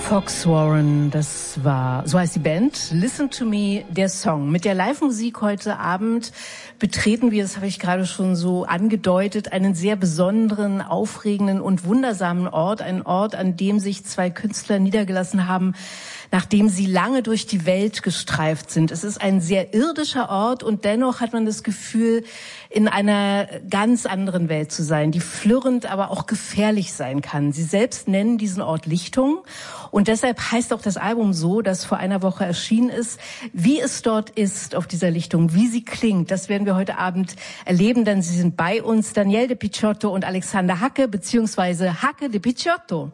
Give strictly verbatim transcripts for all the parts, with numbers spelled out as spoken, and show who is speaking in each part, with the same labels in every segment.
Speaker 1: Fox Warren, das war, so heißt die Band, Listen to Me, der Song. Mit der Live-Musik heute Abend betreten wir, das habe ich gerade schon so angedeutet, einen sehr besonderen, aufregenden und wundersamen Ort. Einen Ort, an dem sich zwei Künstler niedergelassen haben, nachdem sie lange durch die Welt gestreift sind. Es ist ein sehr irdischer Ort und dennoch hat man das Gefühl, in einer ganz anderen Welt zu sein, die flirrend, aber auch gefährlich sein kann. Sie selbst nennen diesen Ort Lichtung und deshalb heißt auch das Album so, das vor einer Woche erschienen ist. Wie es dort ist auf dieser Lichtung, wie sie klingt, das werden wir heute Abend erleben, denn sie sind bei uns, Daniel De Picciotto und Alexander Hacke, beziehungsweise Hacke De Picciotto.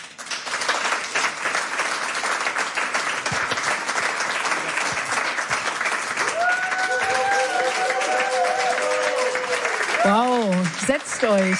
Speaker 1: Wow, setzt euch.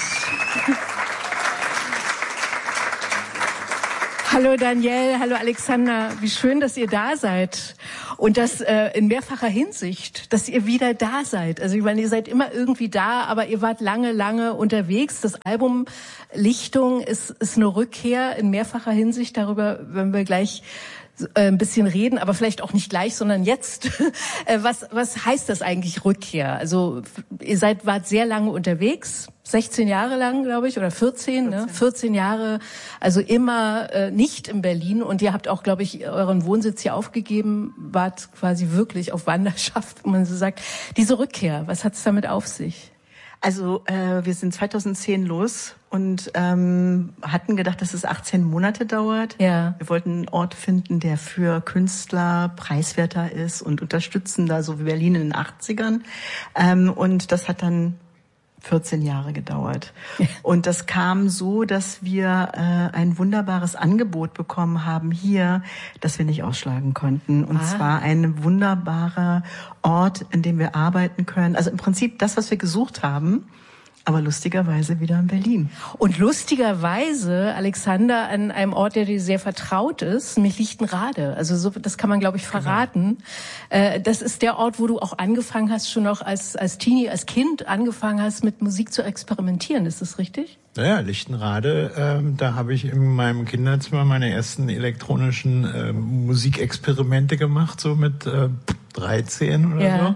Speaker 1: Hallo Daniel, hallo Alexander, wie schön, dass ihr da seid und das äh, in mehrfacher Hinsicht, dass ihr wieder da seid. Also ich meine, ihr seid immer irgendwie da, aber ihr wart lange, lange unterwegs. Das Album Lichtung ist, ist eine Rückkehr in mehrfacher Hinsicht, darüber werden wir gleich ein bisschen reden, aber vielleicht auch nicht gleich, sondern jetzt. Was, was heißt das eigentlich Rückkehr? Also ihr seid, wart sehr lange unterwegs, sechzehn Jahre lang, glaube ich, oder vierzehn, vierzehn. Ne? vierzehn Jahre, also immer äh, nicht in Berlin und ihr habt auch, glaube ich, euren Wohnsitz hier aufgegeben, wart quasi wirklich auf Wanderschaft, wenn man so sagt. Diese Rückkehr, was hat es damit auf sich?
Speaker 2: Also äh, wir sind zweitausendzehn los und ähm, hatten gedacht, dass es achtzehn Monate dauert.
Speaker 1: Ja.
Speaker 2: Wir wollten einen Ort finden, der für Künstler preiswerter ist und unterstützender, so wie Berlin in den achtzigern. Ähm, und das hat dann vierzehn Jahre gedauert. Und das kam so, dass wir äh, ein wunderbares Angebot bekommen haben hier, das wir nicht ausschlagen konnten. Und ah. zwar ein wunderbarer Ort, in dem wir arbeiten können. Also im Prinzip das, was wir gesucht haben, aber lustigerweise wieder in Berlin.
Speaker 1: Und lustigerweise, Alexander, an einem Ort, der dir sehr vertraut ist, nämlich Lichtenrade. Also so, das kann man, glaube ich, verraten. Genau. Äh, das ist der Ort, wo du auch angefangen hast, schon noch als als Teenie, als Kind angefangen hast, mit Musik zu experimentieren. Ist das richtig?
Speaker 3: Naja, Lichtenrade, ähm, da habe ich in meinem Kinderzimmer meine ersten elektronischen äh, Musikexperimente gemacht, so mit äh, dreizehn oder
Speaker 1: ja.
Speaker 3: so.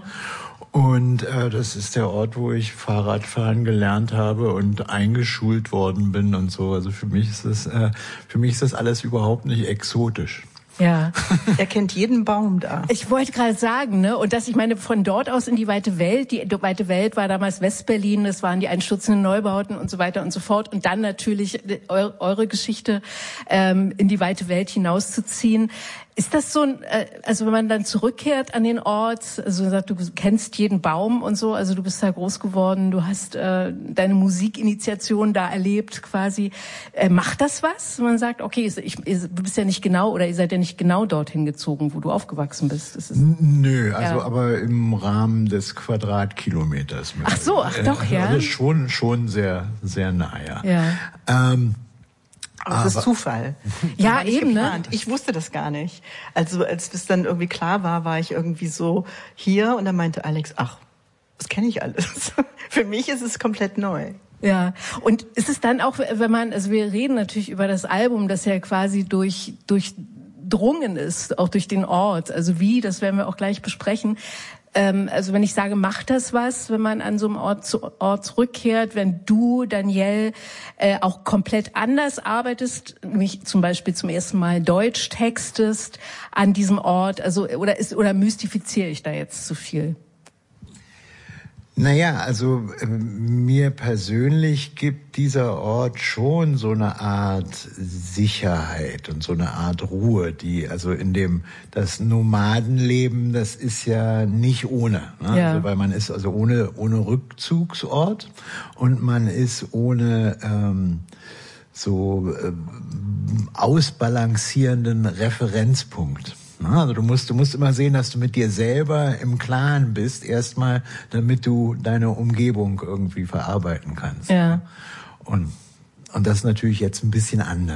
Speaker 3: Und äh, das ist der Ort, wo ich Fahrradfahren gelernt habe und eingeschult worden bin und so. Also für mich ist das, äh, für mich ist das alles überhaupt nicht exotisch.
Speaker 1: Ja.
Speaker 2: Er kennt jeden Baum da.
Speaker 1: Ich wollte gerade sagen, ne, und dass ich meine, von dort aus in die weite Welt, die weite Welt war damals Westberlin, das waren die einstürzenden Neubauten und so weiter und so fort. Und dann natürlich eure, eure Geschichte ähm, in die weite Welt hinauszuziehen. Ist das so ein, also wenn man dann zurückkehrt an den Ort, also du sagst, du kennst jeden Baum und so, also du bist da groß geworden, du hast äh, deine Musikinitiation da erlebt quasi. Äh, macht das was? Wenn man sagt, okay, ich, du bist ja nicht genau oder ihr seid ja nicht genau dorthin gezogen, wo du aufgewachsen bist. Das ist,
Speaker 3: Nö, also
Speaker 1: ja.
Speaker 3: aber im Rahmen des Quadratkilometers.
Speaker 1: Ach so, ach doch, ja.
Speaker 3: Also schon, schon sehr, sehr nah, ja.
Speaker 1: Ja.
Speaker 3: Ähm,
Speaker 2: Aber das ist Zufall.
Speaker 1: Ja, eben,
Speaker 2: geplant.
Speaker 1: ne?
Speaker 2: Ich wusste das gar nicht. Also als es dann irgendwie klar war, war ich irgendwie so hier und dann meinte Alex, ach, das kenne ich alles. Für mich ist es komplett neu.
Speaker 1: Ja, und ist es dann auch, wenn man, also wir reden natürlich über das Album, das ja quasi durch, durchdrungen ist, auch durch den Ort. Also wie, das werden wir auch gleich besprechen. Also wenn ich sage, macht das was, wenn man an so einem Ort, zu Ort zurückkehrt, wenn du, Daniel, äh, auch komplett anders arbeitest, nämlich zum Beispiel zum ersten Mal Deutsch textest an diesem Ort, also oder ist oder mystifiziere ich da jetzt zu viel?
Speaker 3: Naja, also äh, mir persönlich gibt dieser Ort schon so eine Art Sicherheit und so eine Art Ruhe, die also in dem das Nomadenleben, das ist ja nicht ohne, ne?
Speaker 1: Ja.
Speaker 3: Also, weil man ist also ohne ohne Rückzugsort und man ist ohne ähm, so äh, ausbalancierenden Referenzpunkt. Also du musst, du musst immer sehen, dass du mit dir selber im Klaren bist, erstmal, damit du deine Umgebung irgendwie verarbeiten kannst.
Speaker 1: Ja.
Speaker 3: Und, und das ist natürlich jetzt ein bisschen anders.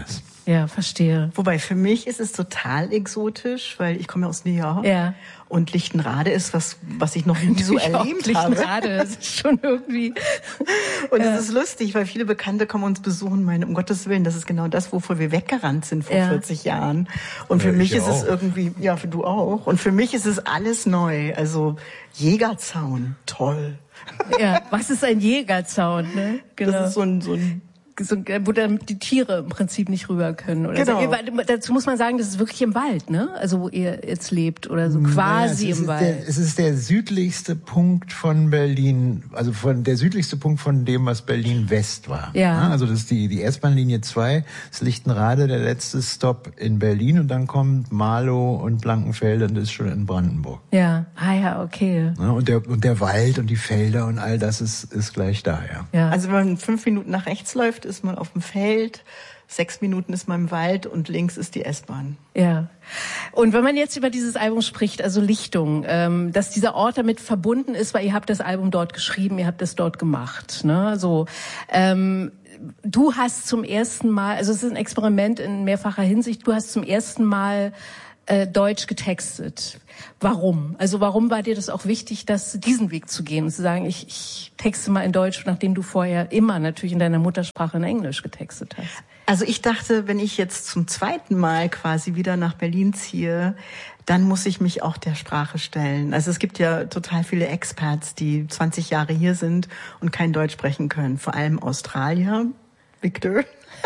Speaker 1: Ja, verstehe.
Speaker 2: Wobei für mich ist es total exotisch, weil ich komme aus New York.
Speaker 1: Ja.
Speaker 2: Und Lichtenrade ist was, was ich noch nie so erlebt habe.
Speaker 1: Lichtenrade, das ist schon irgendwie.
Speaker 2: Und es ja. ist lustig, weil viele Bekannte kommen uns besuchen, meinen, um Gottes Willen, das ist genau das, wovor wir weggerannt sind vor ja. vierzig Jahren. Und für ja, mich ist auch. es irgendwie, ja, für du auch. Und für mich ist es alles neu. Also Jägerzaun, toll.
Speaker 1: Ja, was ist ein Jägerzaun, ne?
Speaker 2: Genau. Das ist so ein, so ein
Speaker 1: So, wo dann die Tiere im Prinzip nicht rüber können. Oder
Speaker 2: genau.
Speaker 1: so. Dazu muss man sagen, das ist wirklich im Wald, ne? Also wo ihr jetzt lebt oder so quasi
Speaker 3: naja,
Speaker 1: im Wald.
Speaker 3: Der, es ist der südlichste Punkt von Berlin, also von der südlichste Punkt von dem, was Berlin West war.
Speaker 1: Ja.
Speaker 3: Also das ist die die S-Bahn-Linie zwei, das ist Lichtenrade, der letzte Stopp in Berlin und dann kommt Marlow und Blankenfelde und das ist schon in Brandenburg.
Speaker 1: Ja, ah ja, okay.
Speaker 3: Ja, und der und der Wald und die Felder und all das ist ist gleich da, ja.
Speaker 1: ja.
Speaker 2: Also wenn man fünf Minuten nach rechts läuft, ist man auf dem Feld, sechs Minuten ist man im Wald und links ist die S-Bahn.
Speaker 1: Ja. Und wenn man jetzt über dieses Album spricht, also Lichtung, ähm, dass dieser Ort damit verbunden ist, weil ihr habt das Album dort geschrieben, ihr habt das dort gemacht, ne? So. Ähm, du hast zum ersten Mal, also es ist ein Experiment in mehrfacher Hinsicht, du hast zum ersten Mal äh, Deutsch getextet. Warum? Also warum war dir das auch wichtig, das diesen Weg zu gehen und zu sagen, ich, ich texte mal in Deutsch, nachdem du vorher immer natürlich in deiner Muttersprache in Englisch getextet hast?
Speaker 2: Also ich dachte, wenn ich jetzt zum zweiten Mal quasi wieder nach Berlin ziehe, dann muss ich mich auch der Sprache stellen. Also es gibt ja total viele Expats, die zwanzig Jahre hier sind und kein Deutsch sprechen können. Vor allem Australier, Victor.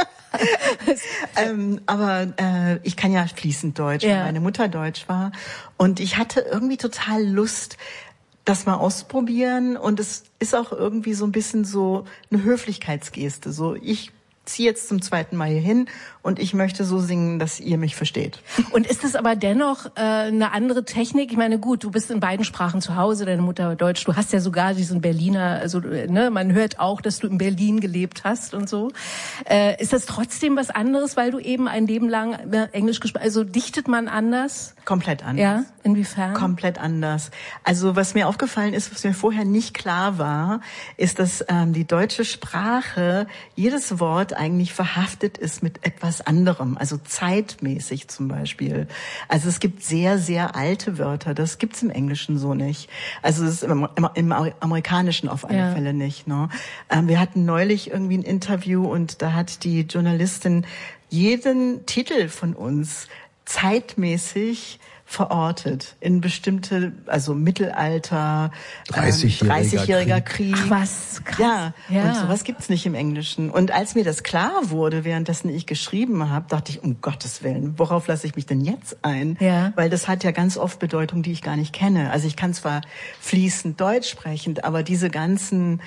Speaker 2: ähm, aber äh, ich kann ja fließend Deutsch, weil ja. meine Mutter Deutsch war. Und ich hatte irgendwie total Lust, das mal auszuprobieren. Und es ist auch irgendwie so ein bisschen so eine Höflichkeitsgeste. So, ich ziehe jetzt zum zweiten Mal hier hin und ich möchte so singen, dass ihr mich versteht.
Speaker 1: Und ist es aber dennoch äh, eine andere Technik? Ich meine, gut, du bist in beiden Sprachen zu Hause, deine Mutter Deutsch, du hast ja sogar diesen Berliner, also ne, man hört auch, dass du in Berlin gelebt hast und so. Äh, ist das trotzdem was anderes, weil du eben ein Leben lang Englisch gesprochen hast? Also dichtet man anders?
Speaker 2: Komplett anders.
Speaker 1: Ja, inwiefern?
Speaker 2: Komplett anders. Also was mir aufgefallen ist, was mir vorher nicht klar war, ist, dass ähm, die deutsche Sprache, jedes Wort eigentlich verhaftet ist mit etwas anderem, also zeitmäßig zum Beispiel. Also es gibt sehr, sehr alte Wörter, das gibt's im Englischen so nicht. Also es ist im, im, im Amerikanischen auf alle ja. Fälle nicht. Ne? Ähm, wir hatten neulich irgendwie ein Interview und da hat die Journalistin jeden Titel von uns zeitmäßig verortet in bestimmte, also Mittelalter,
Speaker 3: dreißigjähriger,
Speaker 2: dreißigjähriger Krieg.
Speaker 1: Krieg. Ach, was krass.
Speaker 2: Ja,
Speaker 1: ja,
Speaker 2: und sowas gibt's nicht im Englischen. Und als mir das klar wurde, währenddessen ich geschrieben habe, dachte ich, um Gottes Willen, worauf lasse ich mich denn jetzt ein?
Speaker 1: Ja.
Speaker 2: Weil das hat ja ganz oft Bedeutung, die ich gar nicht kenne. Also ich kann zwar fließend Deutsch sprechen, aber diese ganzen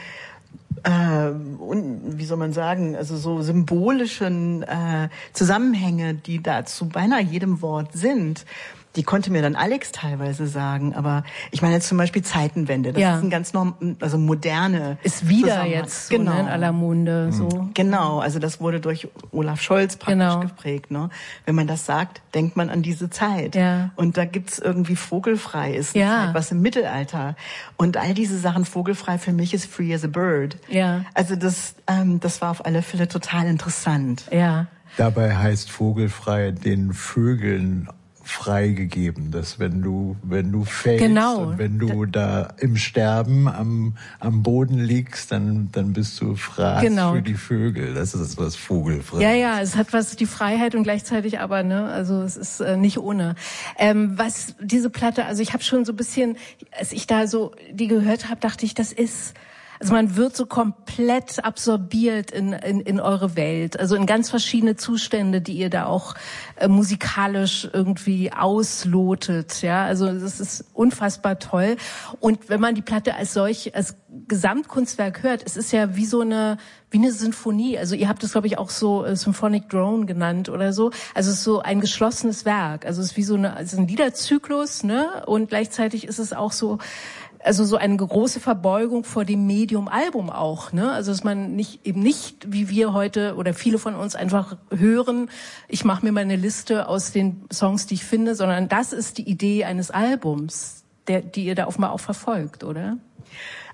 Speaker 2: äh, und, wie soll man sagen, also so symbolischen äh, Zusammenhänge, die da zu beinahe jedem Wort sind, die konnte mir dann Alex teilweise sagen, aber ich meine zum Beispiel Zeitenwende, das ja. ist ein ganz norm, also moderne.
Speaker 1: Ist wieder jetzt so,
Speaker 2: genau.
Speaker 1: ne, in aller Munde, mhm. so.
Speaker 2: Genau, also das wurde durch Olaf Scholz praktisch genau. geprägt, ne? Wenn man das sagt, denkt man an diese Zeit.
Speaker 1: Ja.
Speaker 2: Und da gibt's irgendwie vogelfrei, ist
Speaker 1: ja.
Speaker 2: etwas im Mittelalter. Und all diese Sachen, vogelfrei für mich ist free as a bird.
Speaker 1: Ja.
Speaker 2: Also das, ähm, das war auf alle Fälle total interessant.
Speaker 1: Ja.
Speaker 3: Dabei heißt vogelfrei den Vögeln freigegeben, dass wenn du wenn du fällst
Speaker 1: genau.
Speaker 3: und wenn du da im Sterben am am Boden liegst, dann dann bist du Fraß
Speaker 1: genau.
Speaker 3: für die Vögel. Das ist was vogelfrei.
Speaker 1: Ja, ja, es hat was die Freiheit und gleichzeitig aber ne, also es ist äh, nicht ohne. Ähm, was diese Platte, also ich habe schon so ein bisschen, als ich da so die gehört habe, dachte ich, das ist Also man wird so komplett absorbiert in, in, in eure Welt, also in ganz verschiedene Zustände, die ihr da auch äh, musikalisch irgendwie auslotet, ja, also das ist unfassbar toll. Und wenn man die Platte als solch, als Gesamtkunstwerk hört, es ist ja wie so eine, wie eine Sinfonie, also ihr habt es, glaube ich, auch so äh, Symphonic Drone genannt oder so, also es ist so ein geschlossenes Werk, also es ist wie so eine, also ein Liederzyklus, ne, und gleichzeitig ist es auch so, also so eine große Verbeugung vor dem Medium Album auch, ne? Also dass man nicht eben nicht wie wir heute oder viele von uns einfach hören, ich mache mir mal eine Liste aus den Songs, die ich finde, sondern das ist die Idee eines Albums, der die ihr da offenbar auch verfolgt, oder?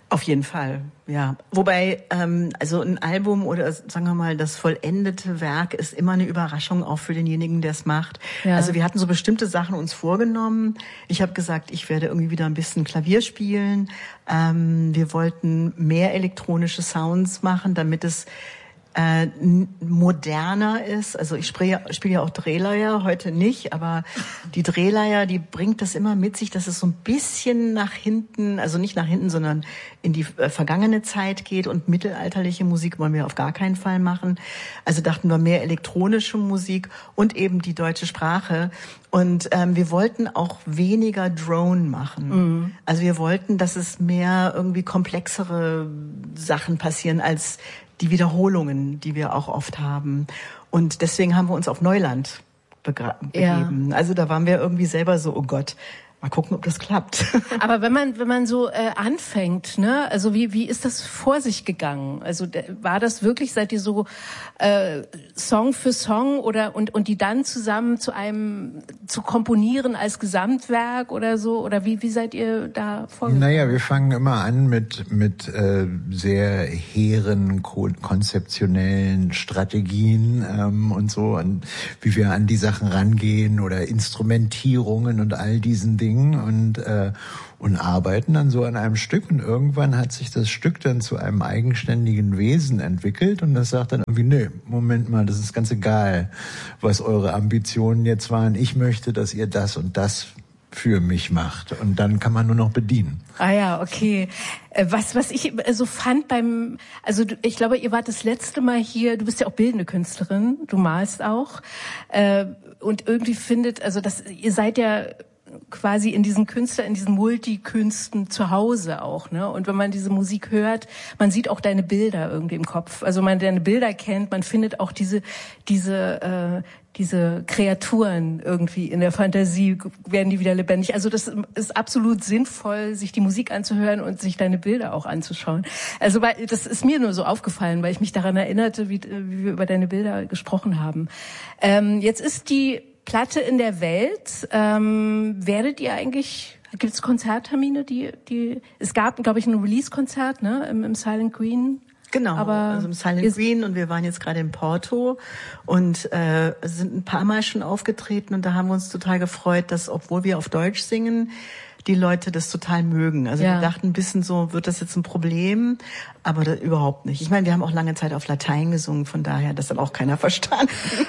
Speaker 2: Auf jeden Fall, ja. Wobei, ähm, also ein Album oder sagen wir mal, das vollendete Werk ist immer eine Überraschung auch für denjenigen, der es macht. Ja. Also wir hatten so bestimmte Sachen uns vorgenommen. Ich habe gesagt, ich werde irgendwie wieder ein bisschen Klavier spielen. Ähm, wir wollten mehr elektronische Sounds machen, damit es äh, moderner ist. Also ich spiele spiel ja auch Drehleier, heute nicht, aber die Drehleier, die bringt das immer mit sich, dass es so ein bisschen nach hinten, also nicht nach hinten, sondern in die äh, vergangene Zeit geht, und mittelalterliche Musik wollen wir auf gar keinen Fall machen. Also dachten wir mehr elektronische Musik und eben die deutsche Sprache. Und ähm, wir wollten auch weniger Drone machen. Mhm. Also wir wollten, dass es mehr irgendwie komplexere Sachen passieren als die Wiederholungen, die wir auch oft haben. Und deswegen haben wir uns auf Neuland begra- begeben. Ja. Also da waren wir irgendwie selber so, oh Gott, mal gucken, ob das klappt.
Speaker 1: Aber wenn man wenn man so äh, anfängt, ne, also wie wie ist das vor sich gegangen? Also war das wirklich, seid ihr so äh, Song für Song oder und und die dann zusammen zu einem zu komponieren als Gesamtwerk oder so, oder wie wie seid ihr da vorgegangen?
Speaker 3: Naja, wir fangen immer an mit mit äh, sehr hehren ko- konzeptionellen Strategien ähm, und so, und wie wir an die Sachen rangehen oder Instrumentierungen und all diesen Dingen. Und, äh, und arbeiten dann so an einem Stück, und irgendwann hat sich das Stück dann zu einem eigenständigen Wesen entwickelt, und das sagt dann irgendwie, nee, Moment mal, das ist ganz egal, was eure Ambitionen jetzt waren. Ich möchte, dass ihr das und das für mich macht, und dann kann man nur noch bedienen.
Speaker 1: Ah ja, okay. Was was ich so fand beim, also ich glaube, ihr wart das letzte Mal hier, du bist ja auch bildende Künstlerin, du malst auch, äh, und irgendwie findet, also das, ihr seid ja quasi in diesen Künstler, in diesen Multikünsten zu Hause auch, ne? Und wenn man diese Musik hört, man sieht auch deine Bilder irgendwie im Kopf. Also wenn man deine Bilder kennt, man findet auch diese diese äh, diese Kreaturen irgendwie in der Fantasie, werden die wieder lebendig. Also das ist absolut sinnvoll, sich die Musik anzuhören und sich deine Bilder auch anzuschauen. Also weil das ist mir nur so aufgefallen, weil ich mich daran erinnerte, wie, wie wir über deine Bilder gesprochen haben. Ähm, jetzt ist die Platte in der Welt. Ähm, werdet ihr eigentlich, gibt es Konzerttermine, die, die, es gab, glaube ich, ein Release-Konzert, ne, im, im Silent Green.
Speaker 2: Genau, aber also im Silent Green, und wir waren jetzt gerade in Porto und äh, sind ein paar Mal schon aufgetreten, und da haben wir uns total gefreut, dass, obwohl wir auf Deutsch singen, die Leute das total mögen. Also ja. Wir dachten ein bisschen so, wird das jetzt ein Problem? Aber das, überhaupt nicht. Ich meine, wir haben auch lange Zeit auf Latein gesungen, von daher, das hat auch keiner verstanden.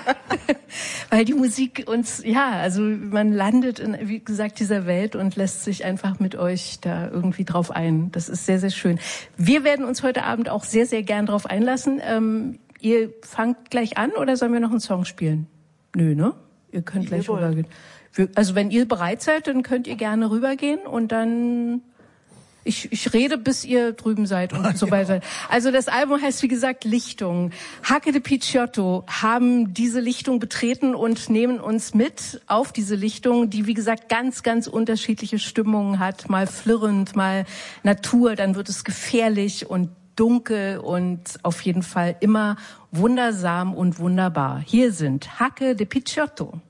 Speaker 1: Weil die Musik uns, ja, also man landet in, wie gesagt, dieser Welt und lässt sich einfach mit euch da irgendwie drauf ein. Das ist sehr, sehr schön. Wir werden uns heute Abend auch sehr, sehr gern drauf einlassen. Ähm, ihr fangt gleich an, oder sollen wir noch einen Song spielen? Nö, ne? Ihr könnt gleich rübergehen. Also wenn ihr bereit seid, dann könnt ihr gerne rübergehen, und dann ich, ich rede, bis ihr drüben seid und so weiter. Also das Album heißt, wie gesagt, Lichtung. Hacke de Picciotto haben diese Lichtung betreten und nehmen uns mit auf diese Lichtung, die, wie gesagt, ganz, ganz unterschiedliche Stimmungen hat. Mal flirrend, mal Natur, dann wird es gefährlich und dunkel und auf jeden Fall immer wundersam und wunderbar. Hier sind Hacke de Picciotto.